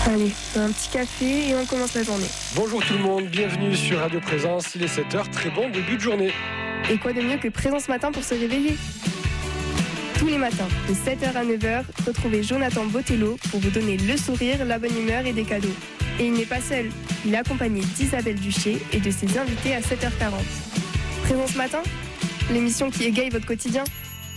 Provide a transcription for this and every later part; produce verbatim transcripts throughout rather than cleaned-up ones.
Allez, un petit café et on commence la journée. Bonjour tout le monde, bienvenue sur Radio Présence, il est sept heures, très bon début de journée. Et quoi de mieux que Présence Matin pour se réveiller ? Tous les matins, de sept heures à neuf heures, retrouvez Jonathan Botello pour vous donner le sourire, la bonne humeur et des cadeaux. Et il n'est pas seul, il est accompagné d'Isabelle Duché et de ses invités à sept heures quarante. Présence Matin, l'émission qui égaye votre quotidien.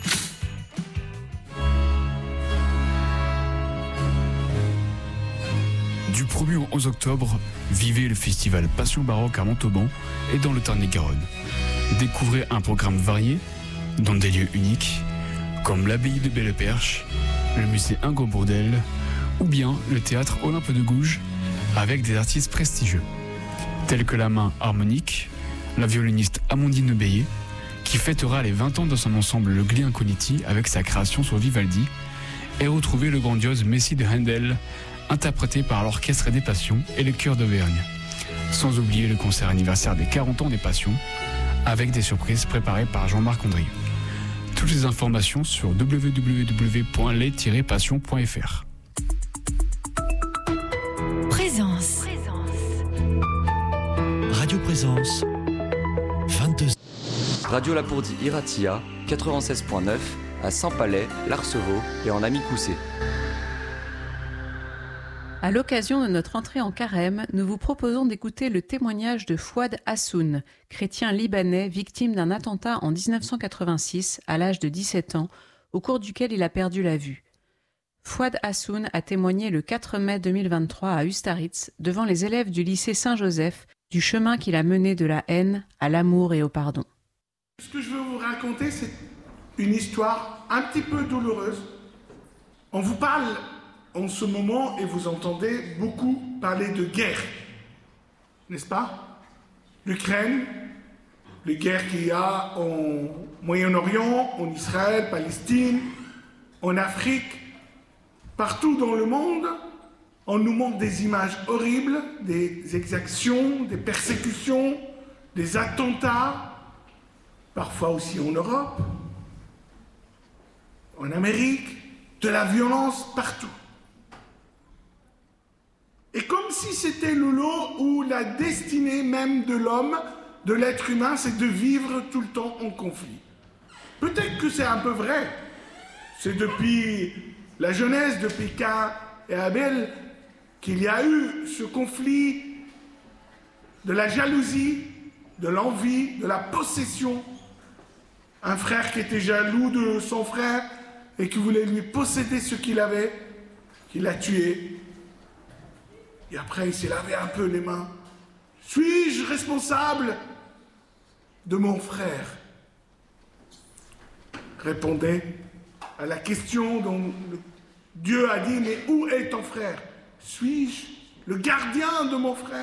Du premier au onze octobre, vivez le festival Passion Baroque à Montauban et dans le Tarn-et-Garonne. Découvrez un programme varié dans des lieux uniques comme l'abbaye de Belle-Perche, le musée Ingo-Bourdelle ou bien le théâtre Olympe de Gouges avec des artistes prestigieux tels que la main harmonique, la violoniste Amandine Beillet qui fêtera les vingt ans de son ensemble le Gli Incogniti avec sa création sur Vivaldi, et retrouvez le grandiose Messie de Handel interprété par l'Orchestre des Passions et le Chœur d'Auvergne. Sans oublier le concert anniversaire des quarante ans des Passions, avec des surprises préparées par Jean-Marc Andrieux. Toutes les informations sur w w w point les tiret passions point f r. Présence. Radio Présence. vingt-deux. Radio Lapourdie Iratia, quatre-vingt-seize point neuf, à Saint-Palais, l'Arceveau et en Ami-Coussé. À l'occasion de notre entrée en carême, nous vous proposons d'écouter le témoignage de Fouad Hassoun, chrétien libanais victime d'un attentat en dix-neuf cent quatre-vingt-six à l'âge de dix-sept ans, au cours duquel il a perdu la vue. Fouad Hassoun a témoigné le quatre mai deux mille vingt-trois à Ustaritz devant les élèves du lycée Saint-Joseph du chemin qu'il a mené de la haine à l'amour et au pardon. Ce que je veux vous raconter, c'est une histoire un petit peu douloureuse. On vous parle en ce moment, et vous entendez beaucoup parler de guerre, n'est-ce pas ? L'Ukraine, les guerres qu'il y a au Moyen-Orient, en Israël, Palestine, en Afrique, partout dans le monde, on nous montre des images horribles, des exactions, des persécutions, des attentats, parfois aussi en Europe, en Amérique, de la violence partout. Et comme si c'était le lot où la destinée même de l'homme, de l'être humain, c'est de vivre tout le temps en conflit. Peut-être que c'est un peu vrai. C'est depuis la Genèse, depuis Caïn et Abel, qu'il y a eu ce conflit de la jalousie, de l'envie, de la possession. Un frère qui était jaloux de son frère et qui voulait lui posséder ce qu'il avait, qu'il l'a tué. Et après, il s'est lavé un peu les mains. Suis-je responsable de mon frère ? Répondait à la question dont Dieu a dit, mais où est ton frère ? Suis-je le gardien de mon frère ?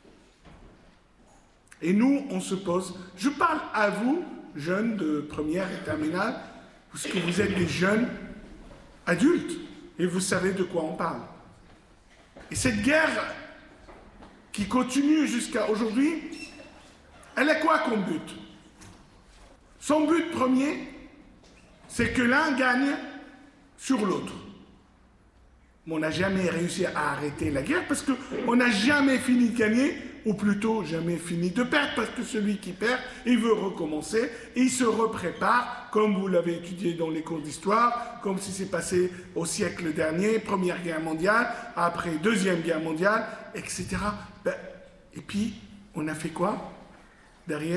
Et nous, on se pose, je parle à vous, jeunes de première et terminale, parce que vous êtes des jeunes adultes, et vous savez de quoi on parle. Et cette guerre qui continue jusqu'à aujourd'hui, elle a quoi comme but ? Son but premier, c'est que l'un gagne sur l'autre. Mais on n'a jamais réussi à arrêter la guerre parce qu'on n'a jamais fini de gagner, ou plutôt jamais fini de perdre, parce que celui qui perd, il veut recommencer, et il se reprépare, comme vous l'avez étudié dans les cours d'histoire, comme si c'est passé au siècle dernier, Première Guerre mondiale, après Deuxième Guerre mondiale, et cetera. Ben, et puis, on a fait quoi derrière ?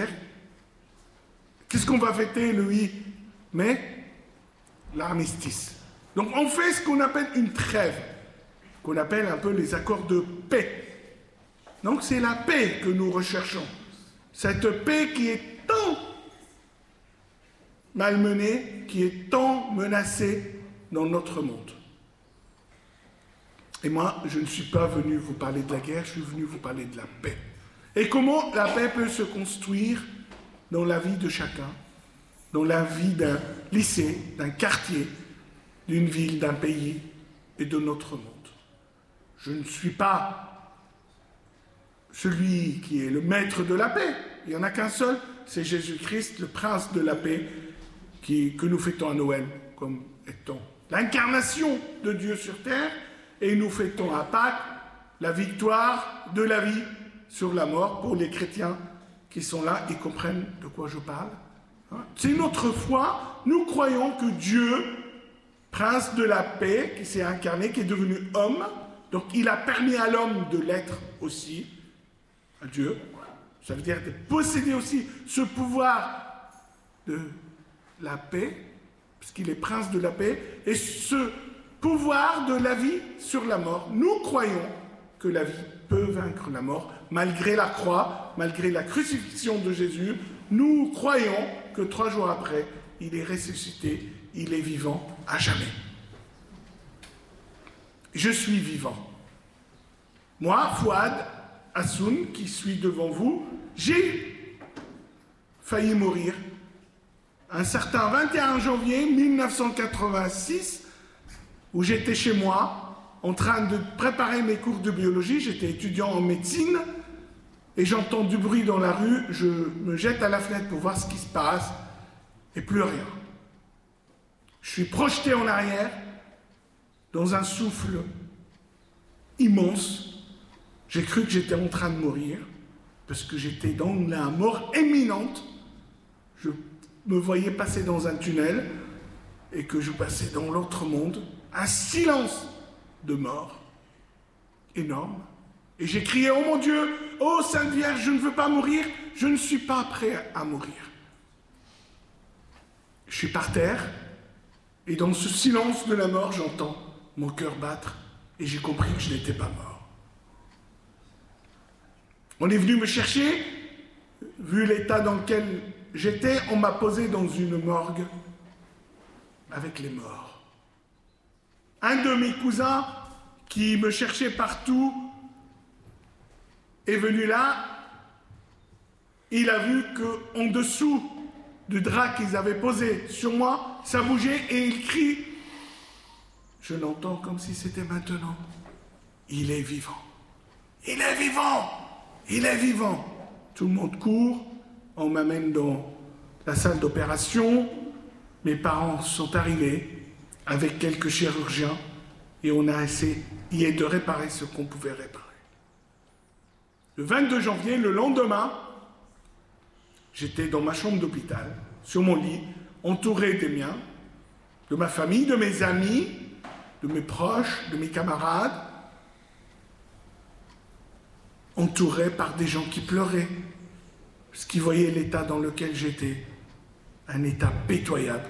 Qu'est-ce qu'on va fêter le huit mai ? L'armistice. Donc on fait ce qu'on appelle une trêve, qu'on appelle un peu les accords de paix. Donc c'est la paix que nous recherchons. Cette paix qui est tant malmenée, qui est tant menacée dans notre monde. Et moi, je ne suis pas venu vous parler de la guerre, je suis venu vous parler de la paix. Et comment la paix peut se construire dans la vie de chacun, dans la vie d'un lycée, d'un quartier, d'une ville, d'un pays et de notre monde. Je ne suis pas celui qui est le maître de la paix. Il n'y en a qu'un seul, c'est Jésus-Christ, le prince de la paix, qui, que nous fêtons à Noël comme étant l'incarnation de Dieu sur terre Et nous fêtons à Pâques la victoire de la vie sur la mort. Pour les chrétiens qui sont là, ils comprennent de quoi je parle. C'est notre foi. Nous croyons que Dieu, prince de la paix, qui s'est incarné, qui est devenu homme, donc il a permis à l'homme de l'être aussi, à Dieu. Ça veut dire de posséder aussi ce pouvoir de la paix, parce qu'il est prince de la paix, et ce pouvoir de la vie sur la mort. Nous croyons que la vie peut vaincre la mort, malgré la croix, malgré la crucifixion de Jésus. Nous croyons que trois jours après, il est ressuscité, il est vivant à jamais. Je suis vivant. Moi, Fouad Hassoun, qui suis devant vous, j'ai failli mourir un certain vingt et un janvier mille neuf cent quatre-vingt-six, où j'étais chez moi, en train de préparer mes cours de biologie. J'étais étudiant en médecine, et j'entends du bruit dans la rue. Je me jette à la fenêtre pour voir ce qui se passe, et plus rien. Je suis projeté en arrière, dans un souffle immense. J'ai cru que j'étais en train de mourir, parce que j'étais dans la mort imminente. Je me voyais passer dans un tunnel, et que je passais dans l'autre monde. Un silence de mort énorme. Et j'ai crié, oh mon Dieu, oh Sainte Vierge, je ne veux pas mourir, je ne suis pas prêt à mourir. Je suis par terre, et dans ce silence de la mort, j'entends mon cœur battre, et j'ai compris que je n'étais pas mort. On est venu me chercher, vu l'état dans lequel j'étais, on m'a posé dans une morgue avec les morts. Un de mes cousins, qui me cherchait partout, est venu là. Il a vu qu'en dessous du drap qu'ils avaient posé sur moi, ça bougeait, et il crie. Je l'entends comme si c'était maintenant. Il est vivant. Il est vivant. Il est vivant. Tout le monde court. On m'amène dans la salle d'opération. Mes parents sont arrivés avec quelques chirurgiens, et on a essayé de réparer ce qu'on pouvait réparer. Le vingt-deux janvier, le lendemain, j'étais dans ma chambre d'hôpital, sur mon lit, entouré des miens, de ma famille, de mes amis, de mes proches, de mes camarades, entouré par des gens qui pleuraient, parce qu'ils voyaient l'état dans lequel j'étais, un état pitoyable.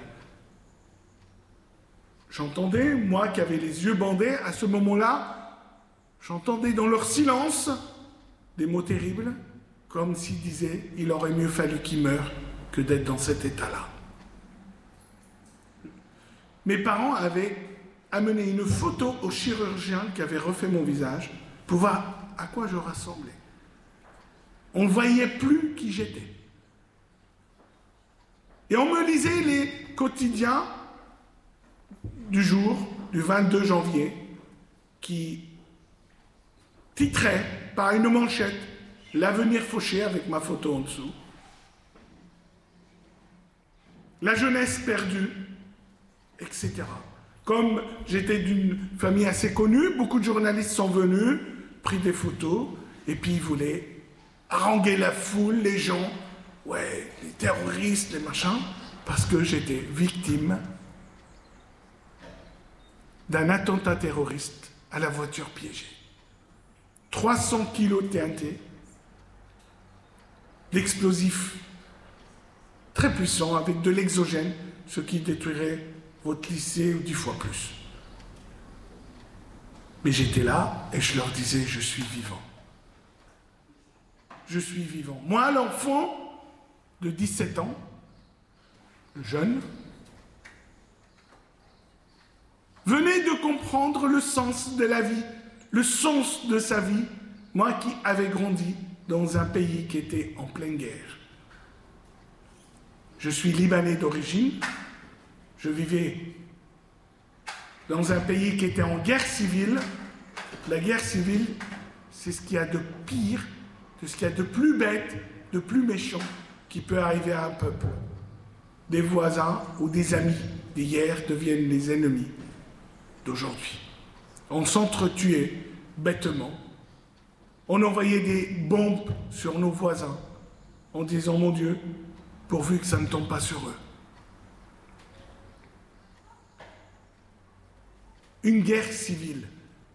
J'entendais, moi qui avais les yeux bandés, à ce moment-là, j'entendais dans leur silence des mots terribles, comme s'ils disaient « il aurait mieux fallu qu'il meure que d'être dans cet état-là ». Mes parents avaient amené une photo au chirurgien qui avait refait mon visage pour voir à quoi je ressemblais. On ne voyait plus qui j'étais. Et on me lisait les quotidiens du jour, du vingt-deux janvier, qui titrait par une manchette « L'avenir fauché » avec ma photo en dessous. La jeunesse perdue, et cetera. Comme j'étais d'une famille assez connue, beaucoup de journalistes sont venus, pris des photos, et puis ils voulaient haranguer la foule, les gens, ouais, les terroristes, les machins, parce que j'étais victime d'un attentat terroriste à la voiture piégée. trois cents kilos de T N T, l'explosif très puissant avec de l'exogène, ce qui détruirait votre lycée dix fois plus. Mais j'étais là et je leur disais, je suis vivant. Je suis vivant. Moi, l'enfant de dix-sept ans, le jeune, venait de comprendre le sens de la vie, le sens de sa vie, moi qui avais grandi dans un pays qui était en pleine guerre. Je suis libanais d'origine, je vivais dans un pays qui était en guerre civile. La guerre civile, c'est ce qu'il y a de pire, c'est ce qu'il y a de plus bête, de plus méchant qui peut arriver à un peuple. Des voisins ou des amis d'hier deviennent les ennemis d'aujourd'hui. On s'entretuait bêtement. On envoyait des bombes sur nos voisins en disant « Mon Dieu, pourvu que ça ne tombe pas sur eux ». Une guerre civile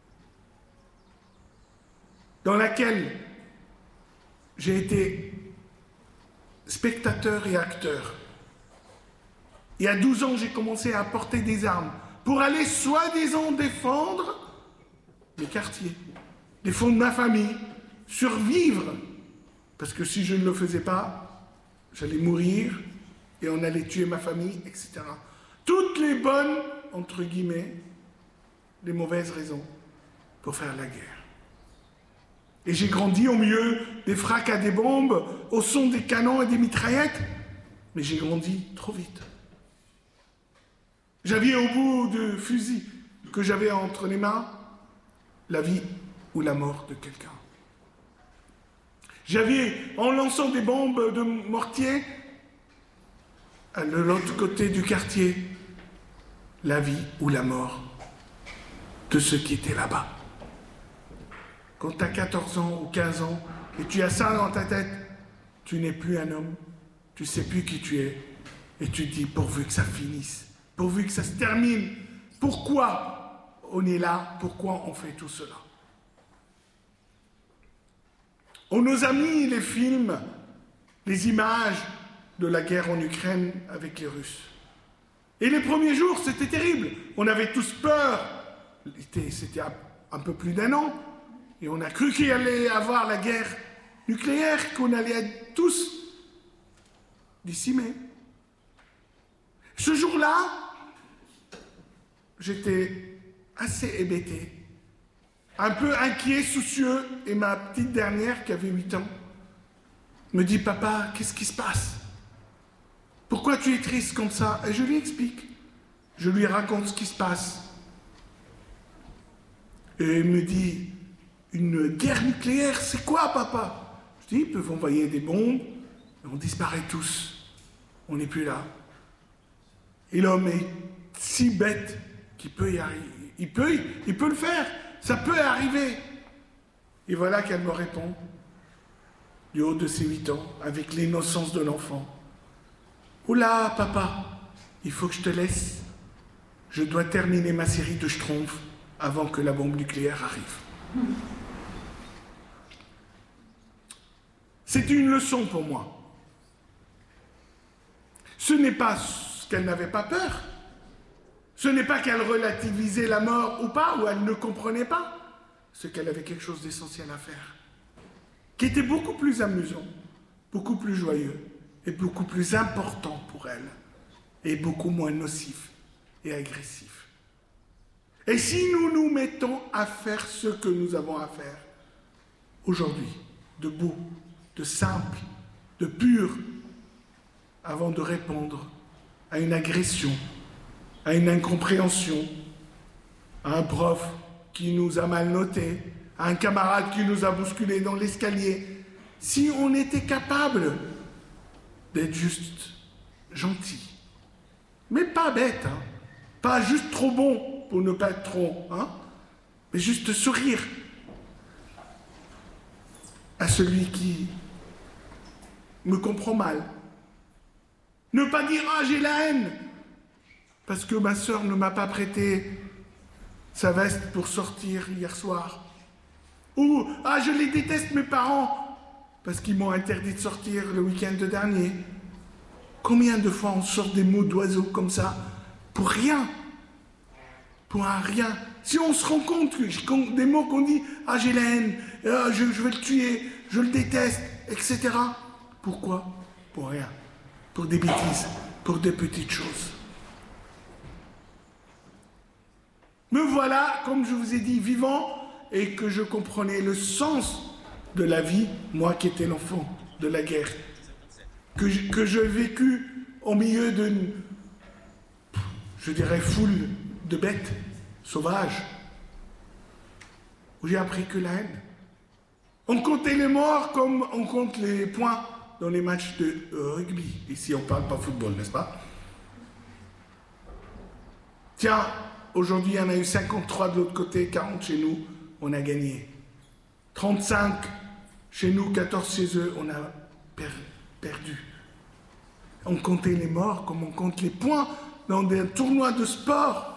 dans laquelle j'ai été spectateur et acteur. Il y a douze ans, j'ai commencé à porter des armes pour aller soi-disant défendre mes quartiers, défendre ma famille, survivre. Parce que si je ne le faisais pas, j'allais mourir et on allait tuer ma famille, et cetera. Toutes les bonnes, entre guillemets, les mauvaises raisons pour faire la guerre. Et j'ai grandi au milieu des fracas des bombes, au son des canons et des mitraillettes, mais j'ai grandi trop vite. J'avais au bout du fusil que j'avais entre les mains la vie ou la mort de quelqu'un. J'avais, en lançant des bombes de mortier, de l'autre côté du quartier, la vie ou la mort de ceux qui étaient là-bas. Quand tu as quatorze ans ou quinze ans et tu as ça dans ta tête, tu n'es plus un homme, tu ne sais plus qui tu es, et tu te dis pourvu que ça finisse, pourvu que ça se termine. Pourquoi on est là? Pourquoi on fait tout cela? On nous a mis les films, les images de la guerre en Ukraine avec les Russes. Et les premiers jours, c'était terrible. On avait tous peur. C'était un peu plus d'un an. Et on a cru qu'il allait avoir la guerre nucléaire, qu'on allait être tous décimés. Ce jour-là, j'étais assez hébété, un peu inquiet, soucieux, et ma petite dernière, qui avait huit ans, me dit « Papa, qu'est-ce qui se passe? Pourquoi tu es triste comme ça ?» Et je lui explique. Je lui raconte ce qui se passe. Et il me dit « Une guerre nucléaire, c'est quoi, papa ?» Je dis « Ils peuvent envoyer des bombes, et on disparaît tous. On n'est plus là. » Et l'homme est si bête qu'il peut y arriver. Il peut, il peut le faire. Ça peut arriver. Et voilà qu'elle me répond, du haut de ses huit ans, avec l'innocence de l'enfant. « Oula, papa, il faut que je te laisse. Je dois terminer ma série de schtroumpfs avant que la bombe nucléaire arrive. » C'est une leçon pour moi. Ce n'est pas qu'elle n'avait pas peur. Ce n'est pas qu'elle relativisait la mort ou pas, ou elle ne comprenait pas. C'est qu'elle avait quelque chose d'essentiel à faire, qui était beaucoup plus amusant, beaucoup plus joyeux, et beaucoup plus important pour elle, et beaucoup moins nocif et agressif. Et si nous nous mettons à faire ce que nous avons à faire, aujourd'hui, de beau, de simple, de pur, avant de répondre à une agression, à une incompréhension, à un prof qui nous a mal notés, à un camarade qui nous a bousculés dans l'escalier, si on était capable d'être juste gentil, mais pas bête, hein, pas juste trop bon pour ne pas être trop, hein, mais juste sourire à celui qui me comprend mal. Ne pas dire « Ah, j'ai la haine !» parce que ma sœur ne m'a pas prêté sa veste pour sortir hier soir. Ou « Ah, je les déteste, mes parents !» parce qu'ils m'ont interdit de sortir le week-end dernier. Combien de fois on sort des mots d'oiseaux comme ça pour rien? Pour un rien. Si on se rend compte que des mots qu'on dit « Ah, j'ai la haine, ah, je, je vais le tuer, je le déteste, et cetera » Pourquoi? Pour rien. Pour des bêtises, pour des petites choses. Me voilà, comme je vous ai dit, vivant et que je comprenais le sens de la vie, moi qui étais l'enfant de la guerre, que je, que je vécu au milieu d'une, je dirais, foule de bêtes sauvages, où j'ai appris que la haine. On comptait les morts comme on compte les points dans les matchs de euh, rugby. Ici, on ne parle pas football, n'est-ce pas? Tiens, aujourd'hui, il y en a eu cinquante-trois de l'autre côté, quarante chez nous, on a gagné. trente-cinq chez nous, quatorze chez eux, on a per- perdu. On comptait les morts comme on compte les points dans des tournois de sport.